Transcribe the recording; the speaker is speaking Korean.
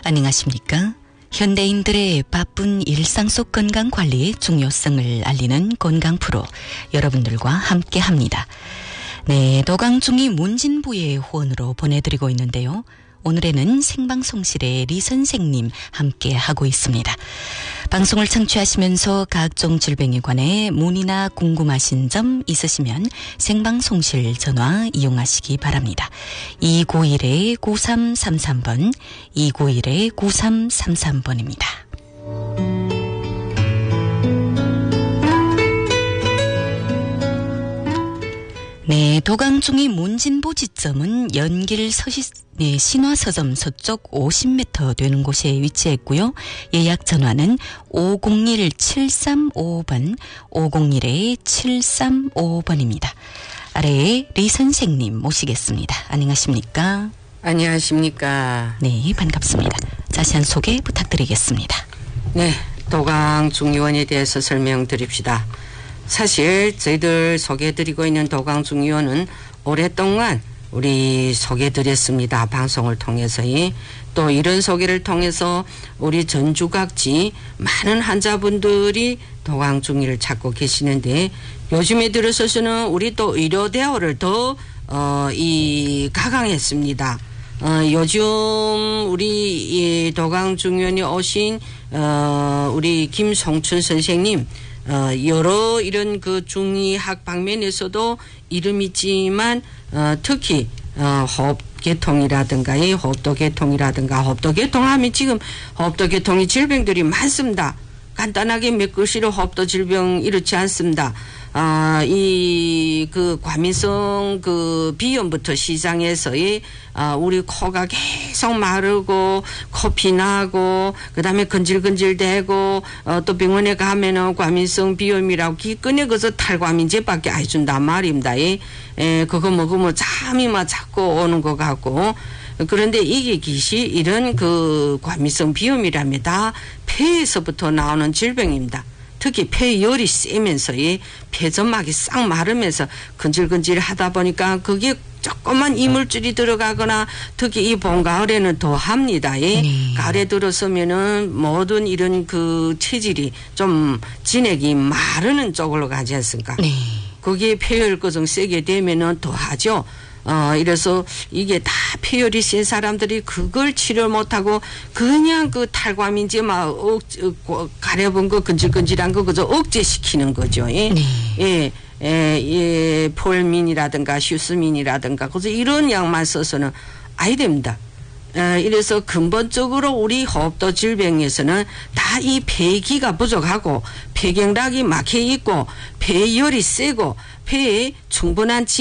안녕하십니까? 현대인들의 바쁜 일상 속 건강관리의 중요성을 알리는 건강 프로 여러분들과 함께합니다. 네, 도강중이 문진부의 후원으로 보내드리고 있는데요. 오늘에는 생방송실의 리 선생님 함께하고 있습니다. 방송을 청취하시면서 각종 질병에 관해 문의나 궁금하신 점 있으시면 생방송실 전화 이용하시기 바랍니다. 291-9333번, 291-9333번입니다. 네, 도강중이 문진부 지점은 연길 신화서점 서쪽 50m 되는 곳에 위치했고요. 예약 전화는 501-7355번, 501-735번입니다. 아래에 리 선생님 모시겠습니다. 안녕하십니까? 안녕하십니까? 네, 반갑습니다. 자세한 소개 부탁드리겠습니다. 네, 도강중의원에 대해서 설명드립시다. 사실 저희들 소개해드리고 있는 도강중의원은 오랫동안 우리 소개해드렸습니다. 방송을 통해서. 또 이런 소개를 통해서 우리 전주각지 많은 환자분들이 도강중의를 찾고 계시는데 요즘에 들어서서는 우리 또 의료대우를 더 가강했습니다. 요즘 우리 이 도강중의원에 오신 우리 김송춘 선생님 여러 이런 그 중의학 방면에서도 이름이 있지만 특히 호흡계통이라든가 호흡도계통이라든가 호흡도계통하면 지금 호흡도계통이 질병들이 많습니다. 간단하게 메꾸시로 호흡도 질병 이렇지 않습니다. 이 그 과민성 그 비염부터 시작해서의 우리 코가 계속 마르고 코피 나고 그다음에 건질건질대고 또 병원에 가면은 과민성 비염이라고 기꺼내 그저 탈과민제밖에 안 해준단 말입니다. 그거 먹으면 잠이 막 자꾸 오는 것 같고 그런데 이게 기시 이런 그 과민성 비염이라면 다 폐에서부터 나오는 질병입니다. 특히 폐열이 세면서 폐점막이 싹 마르면서 근질근질 하다 보니까 그게 조금만 이물질이 들어가거나 특히 이 봄 가을에는 더 합니다. 가을에 들어서면은 모든 이런 그 체질이 좀 진액이 마르는 쪽으로 가지 않습니까? 네. 거기에 폐혈거정 세게 되면은 더 하죠. 이래서 이게 다 폐혈이 센 사람들이 그걸 치료 못하고 그냥 그 탈과민제 막 가려본 거 근질근질한 거 그저 억제시키는 거죠. 폴민이라든가 슈스민이라든가 그래서 이런 약만 써서는 아이 됩니다. 이래서 근본적으로 우리 호흡도 질병에서는 다 이 폐기가 부족하고 폐경락이 막혀 있고 폐열이 세고 폐에 충분한